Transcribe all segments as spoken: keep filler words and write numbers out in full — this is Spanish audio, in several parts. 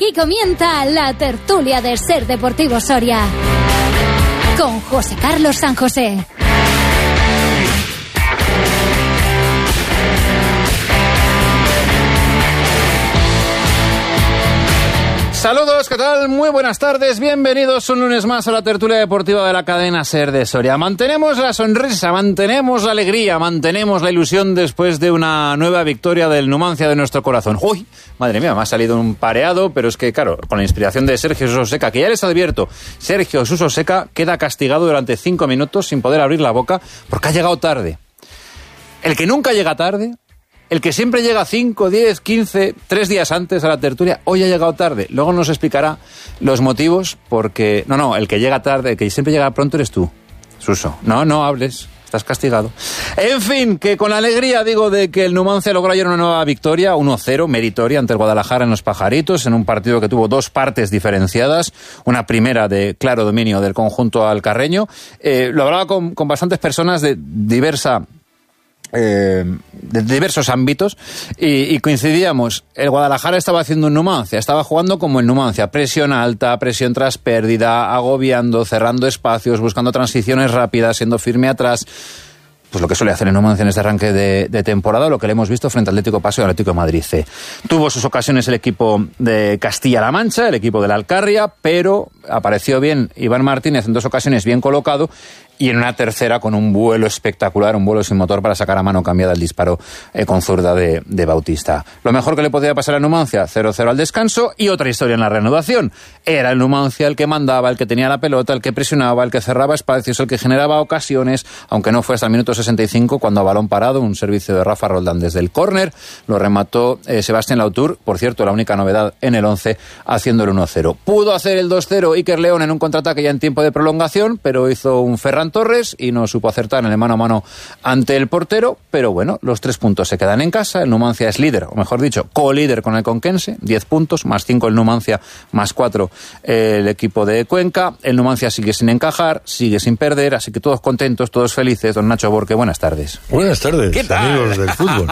Aquí comienza la tertulia de Ser Deportivo Soria con José Carlos San José. Saludos, ¿qué tal? Muy buenas tardes, bienvenidos un lunes más a la tertulia deportiva de la cadena SER de Soria. Mantenemos la sonrisa, mantenemos la alegría, mantenemos la ilusión después de una nueva victoria del Numancia de nuestro corazón. ¡Uy! Madre mía, me ha salido un pareado, pero es que, claro, con la inspiración de Sergio Suso Seca, que ya les advierto, Sergio Suso Seca queda castigado durante cinco minutos sin poder abrir la boca porque ha llegado tarde. El que nunca llega tarde... El que siempre llega cinco, diez, quince, tres días antes a la tertulia, hoy ha llegado tarde. Luego nos explicará los motivos porque... No, no, el que llega tarde, el que siempre llega pronto eres tú, Suso. No, no hables, estás castigado. En fin, que con la alegría digo de que el Numancia logró ayer una nueva victoria, uno cero, meritoria, ante el Guadalajara en los Pajaritos, en un partido que tuvo dos partes diferenciadas. Una primera de claro dominio del conjunto alcarreño. Eh, lo hablaba con, con bastantes personas de diversa... Eh, de diversos ámbitos y, y coincidíamos. El Guadalajara estaba haciendo un Numancia, estaba jugando como el Numancia, presión alta, presión tras pérdida, agobiando, cerrando espacios, buscando transiciones rápidas, siendo firme atrás. Pues lo que suele hacer el Numancia en este arranque de, de temporada, lo que le hemos visto frente al Atlético Paso y al Atlético de Madrid C. Tuvo sus ocasiones el equipo de Castilla-La Mancha, el equipo de la Alcarria, pero apareció bien Iván Martínez en dos ocasiones bien colocado y en una tercera con un vuelo espectacular, un vuelo sin motor para sacar a mano cambiada el disparo eh, con zurda de, de Bautista. Lo mejor que le podía pasar a Numancia, cero cero al descanso y otra historia en la reanudación. Era el Numancia el que mandaba, el que tenía la pelota, el que presionaba, el que cerraba espacios, el que generaba ocasiones, aunque no fue hasta el minuto sesenta y cinco cuando a balón parado, un servicio de Rafa Roldán desde el córner, lo remató eh, Sebastián Lautur, por cierto, la única novedad en el once, haciendo el uno cero. Pudo hacer el dos cero Iker León en un contraataque ya en tiempo de prolongación, pero hizo un Ferran Torres y no supo acertar en el mano a mano ante el portero, pero bueno, los tres puntos se quedan en casa. El Numancia es líder, o mejor dicho, co-líder con el Conquense, diez puntos, más cinco el Numancia, más cuatro el equipo de Cuenca. El Numancia sigue sin encajar, sigue sin perder, así que todos contentos, todos felices. Don Nacho Borque, buenas tardes. Buenas tardes, ¿qué tal? Amigos del fútbol.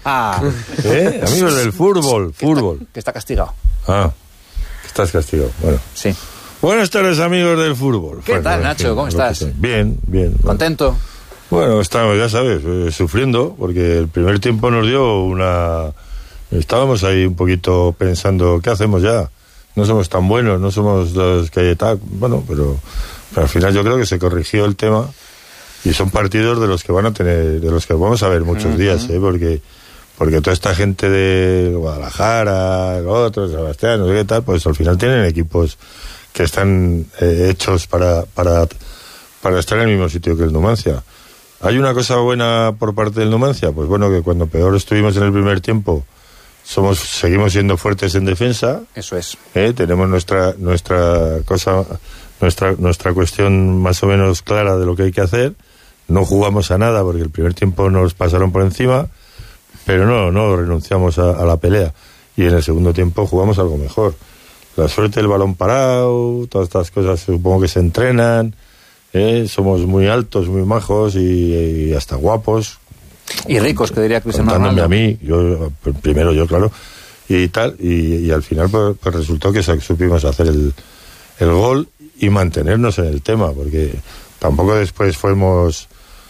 ¿Eh? Amigos del fútbol, fútbol. Que está castigado. Ah, estás castigado, bueno. Sí. Buenas tardes, amigos del fútbol. ¿Qué bueno, tal, Nacho? ¿Cómo estás? Bien, bien. ¿Contento? Bueno, estamos, ya sabes, eh, sufriendo, porque el primer tiempo nos dio una... Estábamos ahí un poquito pensando, ¿qué hacemos ya? No somos tan buenos, no somos los que tal... Bueno, pero, pero al final yo creo que se corrigió el tema y son partidos de los que van a tener, de los que vamos a ver muchos uh-huh. días, ¿eh? Porque... Porque toda esta gente de Guadalajara, el otro, Sebastián, no sé qué tal, pues al final tienen equipos que están eh, hechos para, para, para estar en el mismo sitio que el Numancia. ¿Hay una cosa buena por parte del Numancia? Pues bueno, que cuando peor estuvimos en el primer tiempo, somos seguimos siendo fuertes en defensa. Eso es. ¿Eh? Tenemos nuestra nuestra cosa, nuestra nuestra cuestión más o menos clara de lo que hay que hacer. No jugamos a nada porque el primer tiempo nos pasaron por encima. Pero no, no renunciamos a, a la pelea. Y en el segundo tiempo jugamos algo mejor. La suerte del balón parado, todas estas cosas supongo que se entrenan. ¿eh? Somos muy altos, muy majos y, y hasta guapos. Y ricos, que diría Cristiano Ronaldo. a mí, yo primero yo, claro. Y tal, y, y al final pues, pues resultó que supimos hacer el, el gol y mantenernos en el tema, porque tampoco después fuimos...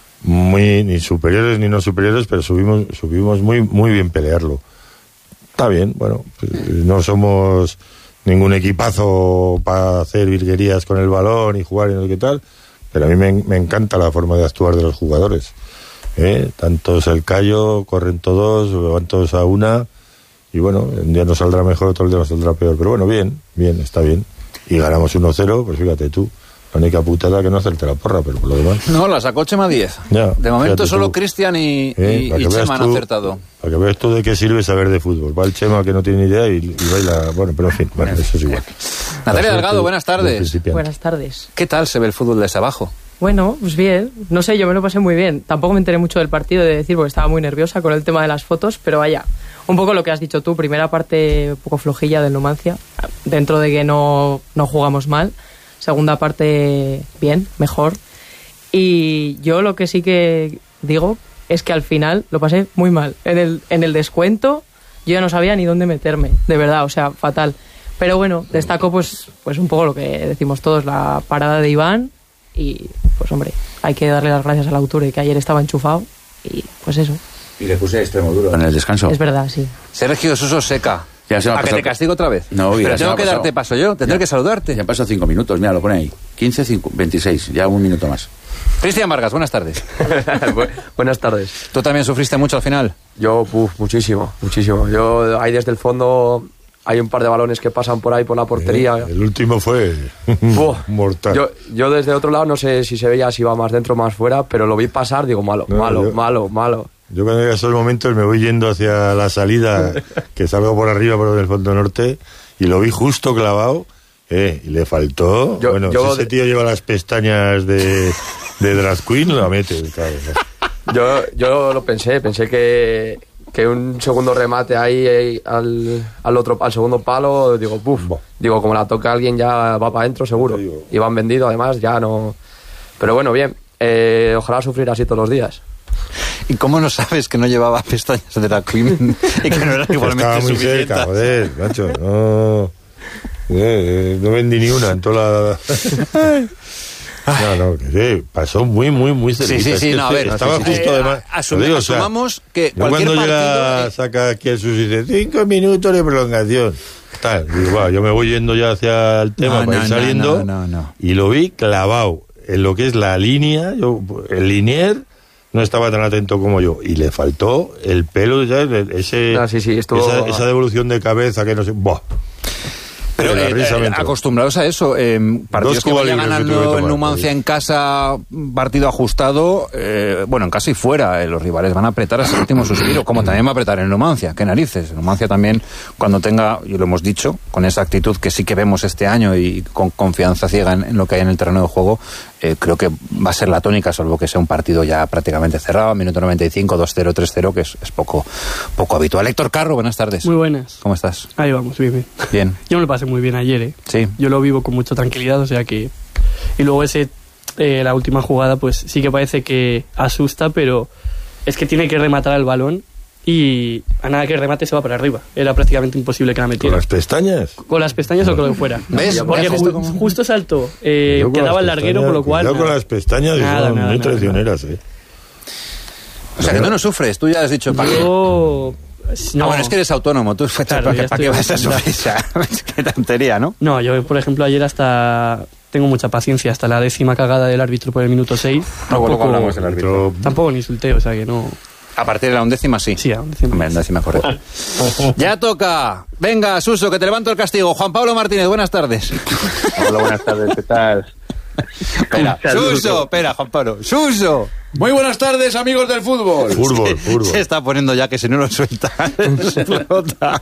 muy ni superiores ni no superiores, pero subimos subimos muy muy bien pelearlo. Está bien, bueno, pues no somos ningún equipazo para hacer virguerías con el balón y jugar y no sé qué tal, pero a mí me, me encanta la forma de actuar de los jugadores. ¿eh? Tantos el callo, corren todos, van todos a una y bueno, un día nos saldrá mejor, otro día nos saldrá peor, pero bueno, bien, bien, está bien. Y ganamos uno cero, pues fíjate tú. La única putada que no hacerte la porra, pero por lo demás... No, la sacó Chema diez. Ya, de momento solo Cristian y, ¿Eh? y, y Chema han acertado. Para que veas tú de qué sirve saber de fútbol. Va el Chema que no tiene ni idea y, y baila... Bueno, pero en fin, bueno, eso es igual. Natalia Delgado, buenas tardes. Buenas tardes. ¿Qué tal se ve el fútbol desde abajo? Bueno, pues bien. No sé, yo me lo pasé muy bien. Tampoco me enteré mucho del partido, de decir, porque estaba muy nerviosa con el tema de las fotos, pero vaya... Un poco lo que has dicho tú, primera parte un poco flojilla del Numancia, dentro de que no, no jugamos mal. Segunda parte, bien, mejor. Y yo lo que sí que digo es que al final lo pasé muy mal. En el, en el descuento yo ya no sabía ni dónde meterme, de verdad, o sea, fatal. Pero bueno, destaco pues, pues un poco lo que decimos todos, la parada de Iván y pues hombre, hay que darle las gracias al autor que ayer estaba enchufado y pues eso. Y le puse extremo duro en el descanso. Es verdad, sí. Sergio Suso seca. Ya se me ha ¿A que pasado. te castigo otra vez? No, pero ya se tengo me ha que pasado. darte paso yo, tendré Ya. que saludarte. Ya han pasado cinco minutos, mira, lo pone ahí. quince, cinco, veintiséis, ya un minuto más. Cristian Vargas, buenas tardes. Bu- Buenas tardes. ¿Tú también sufriste mucho al final? Yo, puf, muchísimo, muchísimo. Yo, ahí desde el fondo, hay un par de balones que pasan por ahí por la portería. Eh, el último fue Buah. mortal. Yo, yo desde otro lado no sé si se veía si iba más dentro o más fuera, pero lo vi pasar, digo, malo, No, malo, yo- malo, malo. Yo cuando llegué a esos momentos me voy yendo hacia la salida, que salgo por arriba por el fondo norte, y lo vi justo clavado, eh, y le faltó. Yo- bueno, yo si ese de- tío lleva las pestañas de, de Drag Queen, la mete, claro. Yo, yo lo pensé, pensé que, que un segundo remate ahí eh, al, al otro al segundo palo, digo, puf, digo, como la toca alguien ya va para adentro seguro. Y van vendido, además, ya no. Pero bueno, bien, eh, ojalá sufrir así todos los días. ¿Y cómo no sabes que no llevaba pestañas de la Queen y que no era igualmente Estaba muy suficiente? cerca, joder, macho, no... eh, no vendí ni una en toda la... No, no, que sí, pasó muy, muy, muy cerquita. Sí, sí, Es sí, que no, a ver. estaba sí, sí, justo sí. de más. Eh, asum- Lo digo, o sea, asumamos que yo cualquier cuando llega, partido... eh, saca aquí el sus y dice cinco minutos de prolongación. Tal, digo, va, yo me voy yendo ya hacia el tema No, para no, ir no, saliendo. no, no, no. Y lo vi clavado en lo que es la línea. Yo, el linier no estaba tan atento como yo. Y le faltó el pelo, ya, ese, Ah, sí, sí, estuvo- esa, esa devolución de cabeza que no sé. Buah. Pero De la eh, risa eh, me entró. acostumbrados a eso, eh, partidos Dos que Cuba vaya libres que tuve que ganando en tomar, Numancia sí. en casa, partido ajustado, eh, bueno, en casa y fuera, eh, los rivales van a apretar hasta el último suspiro, como también va a apretar en Numancia, qué narices. En Numancia también, cuando tenga, y lo hemos dicho, con esa actitud que sí que vemos este año y con confianza ciega en, en lo que hay en el terreno de juego, eh, creo que va a ser la tónica, salvo que sea un partido ya prácticamente cerrado, minuto noventa y cinco, dos cero, tres cero, que es, es poco, poco habitual. Héctor Carro, buenas tardes. Muy buenas. ¿Cómo estás? Ahí vamos, bien, bien. Bien. Yo me lo pasé muy bien ayer, ¿eh? Sí. Yo lo vivo con mucha tranquilidad, o sea que... Y luego ese, eh, la última jugada, pues sí que parece que asusta, pero es que tiene que rematar el balón y a nada que remate se va para arriba. Era prácticamente imposible que la ¿Con metiera. las pestañas? Con las pestañas o con lo que fuera. ¿Ves? Porque ¿Ves ju- esto cómo- justo saltó, eh, Yo con quedaba las el larguero, pestañas, con lo cual... cuidado con nada. las pestañas, que Nada, son nada, muy nada, traicioneras, eh. O sea, que tú no sufres, tú ya has dicho... ¿para qué? Yo... No, Ah, bueno, es que eres autónomo, tú Claro, ¿para, ya qué- para qué estoy vas a sufrir? acostumbrado. O sea, qué tontería, ¿no? no, yo por ejemplo ayer hasta... Tengo mucha paciencia, hasta la décima cagada del árbitro por el minuto seis. Luego, luego hablamos del árbitro. Tampoco ni insulté, o sea que no... A partir de la undécima, sí. Sí, a undécima. Hombre, undécima, correcto. Ya toca. Venga, Suso, que te levanto el castigo. Juan Pablo Martínez, buenas tardes. Hola, buenas tardes, ¿qué tal? Espera, Suso, espera, Juan Pablo. Suso. Muy buenas tardes, amigos del fútbol. Fútbol, fútbol. Se está poniendo ya que si no lo suelta, explota.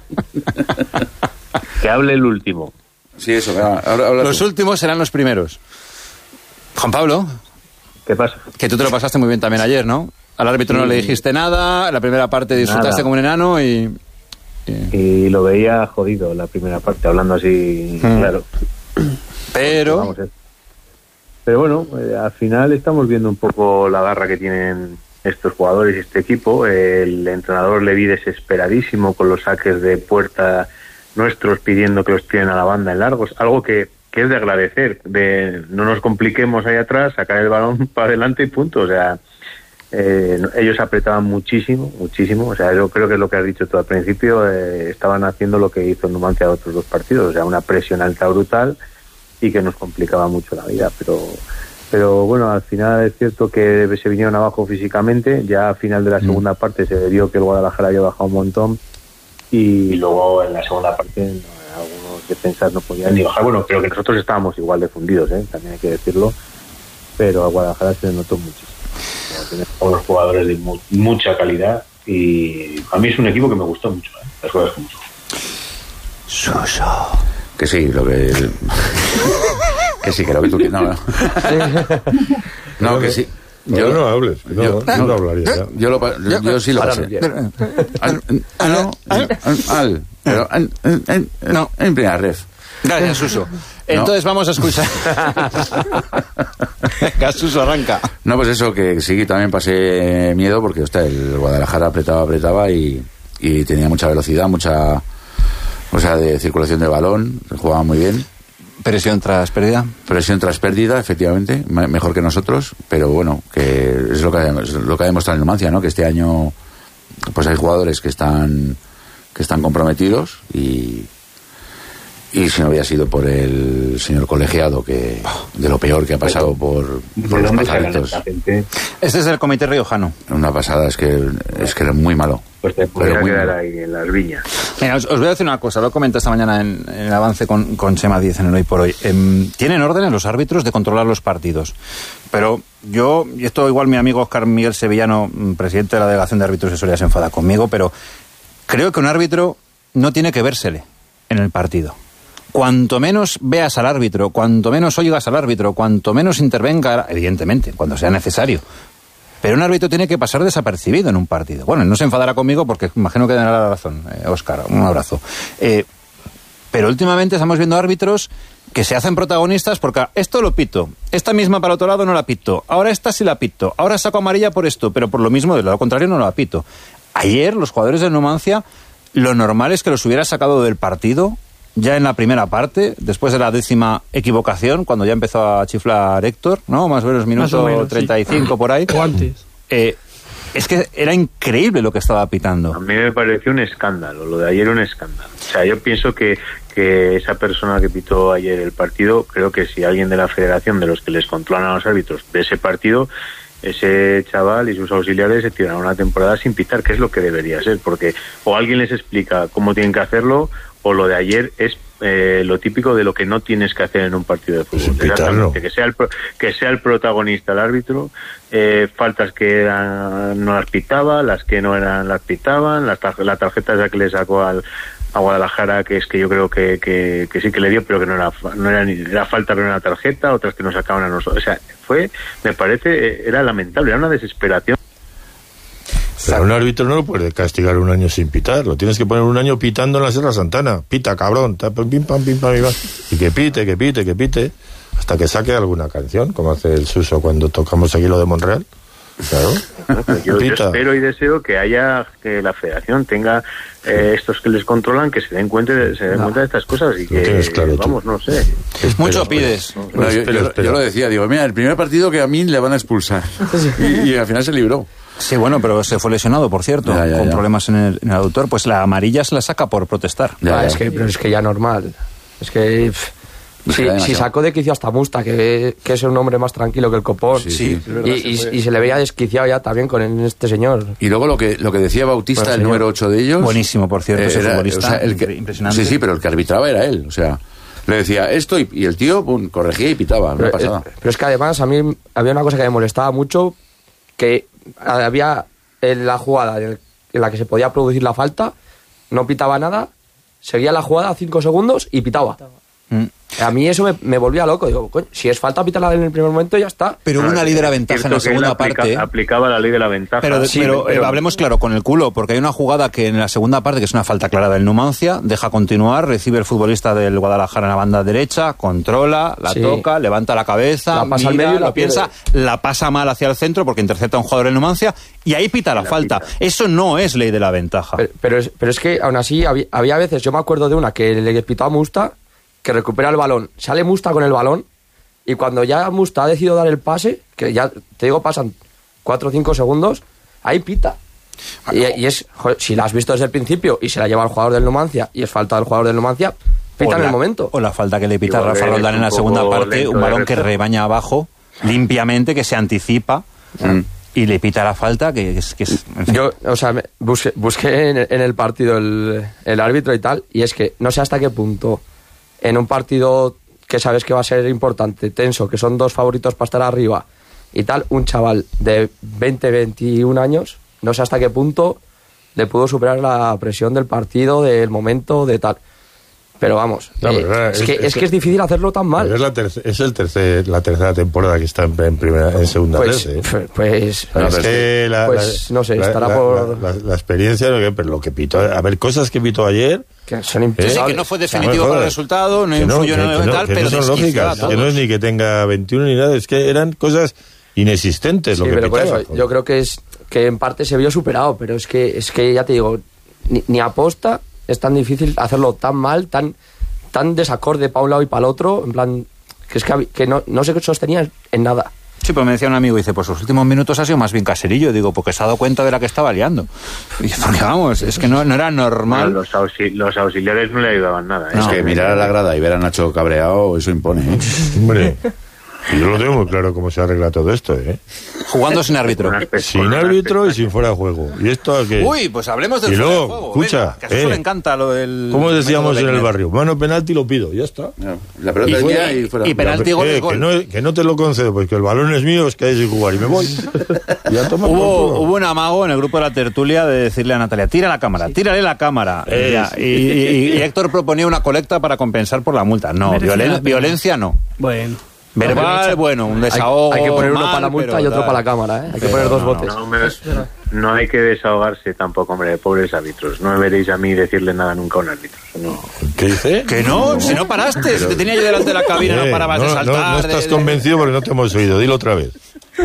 Que hable el último. Sí, eso, venga, habla, habla Los tú. últimos serán los primeros. Juan Pablo, ¿Qué pasa? que tú te lo pasaste muy bien también ayer, ¿no? Al árbitro no le dijiste nada, la primera parte disfrutaste Nada. como un enano y... y- Y lo veía jodido la primera parte, hablando así, Hmm. claro. Pero... Vamos, eh. Pero bueno, eh, al final estamos viendo un poco la garra que tienen estos jugadores y este equipo. El entrenador le vi desesperadísimo con los saques de puerta nuestros, pidiendo que los tiren a la banda en largos, algo que, que es de agradecer, de no nos compliquemos ahí atrás, sacar el balón para adelante y punto. O sea, eh, no- ellos apretaban muchísimo, muchísimo. O sea, yo creo que es lo que has dicho tú al principio, eh, estaban haciendo lo que hizo Numancia en otros dos partidos, o sea, una presión alta brutal y que nos complicaba mucho la vida, pero pero bueno, al final es cierto que se vinieron abajo físicamente, ya a final de la segunda parte se vio que el Guadalajara había bajado un montón y luego en la segunda parte no, algunos defensas no podían ni bajar, bueno, pero que nosotros estábamos igual de fundidos, ¿eh? También hay que decirlo, pero a Guadalajara se le notó muchísimo. Tiene todos los jugadores de mu- mucha calidad y a mí es un equipo que me gustó mucho, ¿eh? Las cosas como son. Suso. Que sí, lo que... que sí, que lo que tú quieres. No, no. No, que sí. Yo no hables, que no, yo- no, no hablaría ya. Yo, lo, pa- yo, yo sí lo Ahora pasé. no quiero. Al, al, al, al, pero al, al, al, No. en primera ref. Gracias, Suso. Entonces vamos a escuchar. Venga, Suso, arranca. No, pues eso, que sí, que también pasé miedo porque, hostia, el Guadalajara apretaba, apretaba y, y tenía mucha velocidad, mucha O sea, de circulación de balón, jugaba muy bien. Presión tras pérdida. Presión tras pérdida, efectivamente, mejor que nosotros, pero bueno, que es lo que, es lo que ha demostrado el Numancia, ¿no? Que este año pues hay jugadores que están que están comprometidos y y si no había sido por el señor colegiado, que de lo peor que ha pasado por, por los pajaritos. Este es el comité riojano. Una pasada, es que es que era muy malo. Pues te podría quedar ahí en las viñas. Mira, os, os voy a decir una cosa, lo comenté esta mañana en, en el avance con, con Chema Díez en el Hoy por Hoy. Eh, tienen órdenes los árbitros de controlar los partidos, pero yo, y esto igual mi amigo Óscar Miguel Sevillano, presidente de la Delegación de Árbitros de Soria, se enfada conmigo, pero creo que un árbitro no tiene que vérsele en el partido. Cuanto menos veas al árbitro, cuanto menos oigas al árbitro, cuanto menos intervenga, evidentemente, cuando sea necesario. Pero un árbitro tiene que pasar desapercibido en un partido. Bueno, no se enfadará conmigo porque imagino que tendrá la razón, eh, Óscar, un abrazo. Eh, pero últimamente estamos viendo árbitros que se hacen protagonistas porque esto lo pito, esta misma para otro lado no la pito, ahora esta sí la pito, ahora saco amarilla por esto, pero por lo mismo del lado contrario no la pito. Ayer los jugadores del Numancia, lo normal es que los hubiera sacado del partido ya en la primera parte, después de la décima equivocación, cuando ya empezó a chiflar Héctor, ¿no? Más o menos minuto menos, treinta y cinco sí. Por ahí. O antes. Eh, es que era increíble lo que estaba pitando. A mí me pareció un escándalo, lo de ayer un escándalo. O sea, yo pienso que, que esa persona que pitó ayer el partido, creo que si alguien de la federación, de los que les controlan a los árbitros de ese partido, ese chaval y sus auxiliares se tiran una temporada sin pitar, que es lo que debería ser, porque o alguien les explica cómo tienen que hacerlo, o lo de ayer es eh, lo típico de lo que no tienes que hacer en un partido de fútbol. Pues exactamente, que sea el que sea el protagonista el árbitro, eh, faltas que eran, no las pitaba, las que no eran las pitaban, la, la tarjeta esa que le sacó al a Guadalajara, que es que yo creo que, que, que sí que le dio, pero que no era no era ni era falta, pero era una tarjeta, otras que nos sacaban a nosotros. O sea, fue, me parece, era lamentable, era una desesperación. Pero a un árbitro no lo puedes castigar un año sin pitar, lo tienes que poner un año pitando en la Sierra Santana. Pita, cabrón, pim, pam, pim, pam, y que pite, que pite, que pite, hasta que saque alguna canción, como hace el Suso cuando tocamos aquí lo de Monreal. Claro. Yo, yo espero y deseo que haya, que la federación tenga eh, estos que les controlan, que se den cuenta de, se den no. cuenta de estas cosas y que, claro, vamos, no sé. Es mucho pides. No, no, yo, espera, yo, espera. yo lo decía, digo, mira, el primer partido que a mí le van a expulsar. y, y al final se libró. Sí, bueno, pero se fue lesionado, por cierto, ya, ya, con ya. problemas en el, en el aductor. Pues la amarilla se la saca por protestar. Ya, ah, es que, pero es que ya normal. Es que... Pff. Sí, si sacó de quicio hasta Musta, que, que es un hombre más tranquilo que el copón. Sí, sí. Y, y, y se le veía desquiciado ya también con este señor. Y luego lo que lo que decía Bautista, pues el, el número ocho de ellos. Buenísimo, por cierto, eh, ese era, futbolista. O sea, el que, impresionante. Sí, sí, pero el que arbitraba era él. O sea, le decía esto y, y el tío pum, corregía y pitaba. Pero, no pasaba. Eh, pero es que además a mí había una cosa que me molestaba mucho, que había en la jugada en la que se podía producir la falta, no pitaba nada, seguía la jugada cinco segundos y pitaba. Mm. A mí eso me, me volvía loco. Digo, coño, si es falta, pítala en el primer momento y ya está. Pero hubo una ley de la ventaja en la segunda aplica, parte. Aplicaba la ley de la ventaja. Pero, sí, pero, pero hablemos claro con el culo, porque hay una jugada que en la segunda parte, que es una falta clara del Numancia, deja continuar, recibe el futbolista del Guadalajara en la banda derecha, controla, la sí. toca, levanta la cabeza, la pasa mira, al medio, la piensa, la pasa mal hacia el centro porque intercepta a un jugador del Numancia y ahí pita la, la falta. Pita. Eso no es ley de la ventaja. Pero, pero, es, pero es que aún así había, había veces, yo me acuerdo de una que le pitó a Musta, que recupera el balón, sale Musta con el balón y cuando ya Musta ha decidido dar el pase, que ya te digo pasan cuatro o cinco segundos, ahí pita. Y, y es, joder, si la has visto desde el principio y se la lleva el jugador del Numancia y es falta del jugador del Numancia, pita en el momento. O la falta que le pita a Rafa Roldán en la segunda parte, un balón que rebaña abajo limpiamente, que se anticipa. Mm. Y le pita la falta, que es... Que es en fin. Yo, o sea, me busqué, busqué en, en el partido el, el árbitro y tal, y es que no sé hasta qué punto en un partido que sabes que va a ser importante, tenso, que son dos favoritos para estar arriba y tal, un chaval de veinte, veintiún años, no sé hasta qué punto le pudo superar la presión del partido, del momento, de tal. Pero vamos, no, eh, pero, es, es, que, es, es que es difícil hacerlo tan mal. Es, la, terce, es el tercer, la tercera temporada que está en, en, primera, en segunda pues, vez. ¿eh? Pues, pues, es que la, pues la, no sé, la, estará la, por... La, la, la experiencia, pero lo que pitó, a ver, cosas que pitó ayer... Que son impensables. Sí, que no fue definitivo para el resultado, no influyó en el mental, pero no son lógicas, que no es ni que tenga veintiuno ni nada, es que eran cosas inexistentes sí, lo que pero pitaba. Por eso, yo creo que es que en parte se vio superado, pero es que es que ya te digo, ni, ni aposta es tan difícil hacerlo tan mal, tan, tan desacorde para un lado y para el otro, en plan, que es que, que no, no se sostenía en nada. Sí, pero me decía un amigo, dice, pues los últimos minutos ha sido más bien caserillo. Digo, porque se ha dado cuenta de la que estaba liando. Y porque vamos, es que no, no era normal. Bueno, los, auxil- los auxiliares no le ayudaban nada. ¿eh? Es que mirar a la grada y ver a Nacho cabreado, eso impone, ¿eh? Hombre, yo lo tengo muy claro cómo se arregla todo esto, ¿eh? Jugando sin árbitro. Sin árbitro y sin fuera de juego. ¿Y esto a qué? Uy, pues hablemos del Y fuera de luego, juego. escucha, Venga, que a Jesús eh, le encanta lo del... ¿cómo decíamos en el método barrio? Mano penalti lo pido, ya está. No, la pelota Y es fuera- mía y fuera. y penalti, Eh, gol es que, gol. no, que no te lo concedo, pues que el balón es mío, os quedáis sin jugar y me voy. Ya toma por Hubo, culo. hubo un amago en el grupo de la tertulia de decirle a Natalia, tira la cámara, tírale la cámara. Eh, y, ya, sí. y, y- y Héctor proponía una colecta para compensar por la multa. No, Merecía violen- la pena. violencia no. Bueno. Verbal, bueno, un desahogo. Hay, hay que poner uno mal, para la multa pero y otro tal. para la cámara, ¿eh? Hay que Pero poner dos no, botes. No, me- no hay que desahogarse tampoco, hombre, pobres árbitros. No me veréis a mí decirle nada nunca a un árbitro. No. ¿Qué dice? Que no, si no paraste, si te tenía yo delante de la cabina, no Eh, parabas de no, saltar. no, no de- estás de- convencido porque no te hemos oído. Dilo otra vez.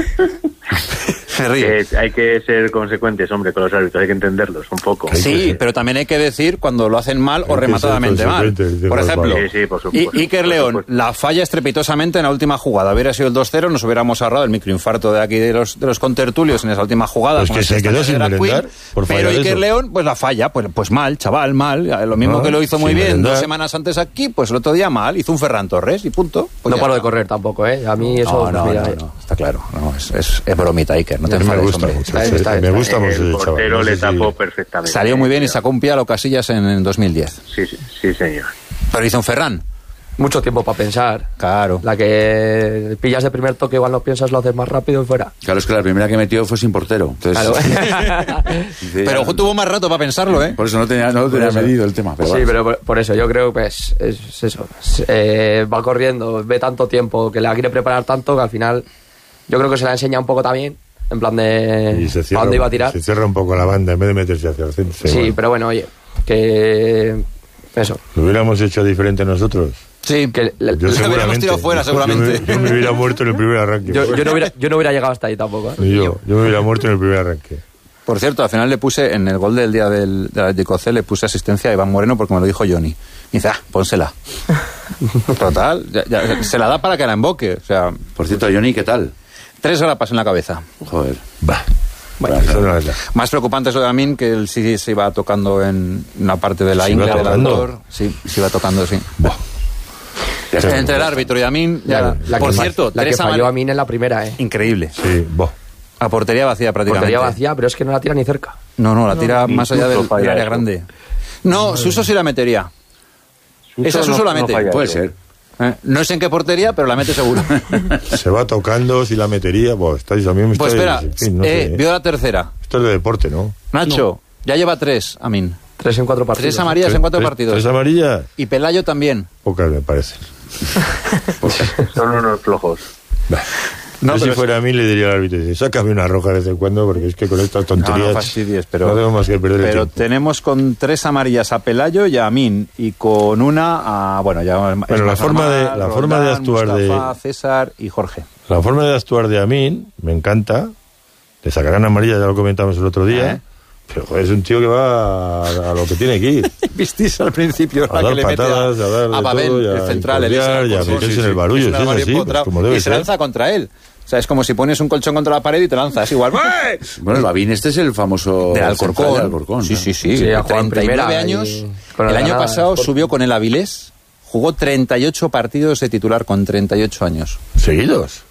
Se ríe. Eh, hay que ser consecuentes, hombre, con los árbitros. Hay que entenderlos un poco. Hay que Sí, ser- pero también hay que decir cuando lo hacen mal Hay o que rematadamente ser mal. consecuente, dice Por Juan ejemplo, Pablo. Sí, sí, por I- supuesto, Iker por León supuesto. la falla estrepitosamente en la última jugada. Hubiera sido el dos cero, nos hubiéramos ahorrado el microinfarto de aquí de los, de los contertulios en esa última jugada. Pues con que el se sistema quedó de sin Drag Queen. merendar por Pero fallar Iker eso. León, pues la falla, pues, pues mal, chaval, mal. Lo mismo Ah, que lo hizo muy sin bien merendar. dos semanas antes aquí, pues el otro día mal. Hizo un Ferran Torres y punto. Pues No ya paro de está. correr tampoco, ¿eh? A mí eso... No, no, mira, no, eh. no, está claro. No, es, es, es bromita, Iker. No te Me enfades, gusta hombre. mucho. Está bien, ese- está bien, Me está gusta mucho El ese chaval. portero No sé le si- tapó perfectamente. Salió muy bien y sacó un pie a lo Casillas en, en dos mil diez. Sí, sí, sí, señor. Pero hizo un Ferran. Mucho tiempo para pensar. Claro. La que pillas de primer toque, igual no piensas, lo haces más rápido y fuera. Claro, es que la primera que metió fue sin portero. Entonces, Claro. dice, Pero ya- tuvo más rato para pensarlo, ¿eh? por eso no tenía, no lo tenía Por eso. medido el tema. Pero Sí, bueno. pero por, por eso yo creo que pues, es eso. Es, eh, va corriendo, ve tanto tiempo, que la quiere preparar tanto que al final yo creo que se la enseña un poco también. En plan de Y se ¿a cierra, dónde iba a tirar? se cierra un poco la banda en vez de meterse hacia el centro. Sí, Bueno, pero bueno, oye, que eso. ¿lo hubiéramos hecho diferente nosotros? Sí, Que le- Yo Lo seguramente. hubiéramos tirado fuera, Yo- yo me- seguramente. Yo, me hubiera muerto en el primer arranque. Yo, yo no hubiera, yo no hubiera llegado hasta ahí tampoco. ¿eh? Ni yo, yo me hubiera muerto en el primer arranque. Por cierto, al final le puse, en el gol del día del, del Atlético C, le puse asistencia a Iván Moreno porque me lo dijo Johnny. Me dice, ah, pónsela. Total, ya- ya, se la da para que la emboque. O sea, Por cierto, Johnny, ¿qué tal? tres grapas en la cabeza. Joder. Bah. Bueno, Eso no es la- Más preocupante es lo de Amin, que él sí se iba tocando en una parte de la ¿Se iba ingle del tocando? autor. Sí, se iba tocando, sí. ya está. Entre el árbitro y Amin, ya. La, la Por que, fa- cierto, la que tres falló amar- a mí en la primera, ¿eh? Increíble. Sí, boh. A portería vacía prácticamente. Portería vacía, pero es que no la tira ni cerca. No, no, la tira ni más allá Suso del, del falla área eso. grande. No, Suso sí la metería. Esa Suso la mete. falla Puede eso. ser. Eh, No sé en qué portería, pero la mete seguro. Se va tocando, si la metería, pues estáis a mí me Pues estáis- espera, en fin, no eh, sé. vio la tercera. Esto es de deporte, ¿no? Nacho, ya lleva tres, Amin. Tres en cuatro partidos. Tres amarillas en cuatro Tres- partidos. Tres amarillas, Y Pelayo también. pocas me parecen. Son unos flojos. Bah. No, Yo si pero fuera a mí le diría al árbitro, dice, sácame una roja de vez en cuando, porque es que con estas No, tonterías no fastidies, pero, no tenemos más que perder el pero tiempo. tenemos con tres amarillas a Pelayo y a Amin, y con una a, bueno, ya es Bueno, la más forma de- normal, la forma de Roldán, actuar de- Mustafa, César y Jorge. La forma de actuar de Amin me encanta. Le sacarán amarilla, ya lo comentamos el otro día. ¿Eh? Pero joder, es un tío que va a, a lo que tiene que ir. Visteis al principio A dar patadas, a dar de a Babel, todo, y a el central, el incordiar, ese y a Alfonso, meterse sí, en el sí. barullo, Es un sí, es armario así, pues, empotrado. como debe y se ser. lanza contra él. O sea, es como si pones un colchón contra la pared y te lanzas igual. ¡Eh! Bueno, el Babín este es el famoso... De central Alcorcón. de Alcorcón, Sí, ¿no? sí, sí. Sí, ha jugado en treinta y nueve primera años. y con El la año Granada, pasado Sporting. subió con el Avilés. Jugó treinta y ocho partidos de titular con treinta y ocho años. ¿Seguidos?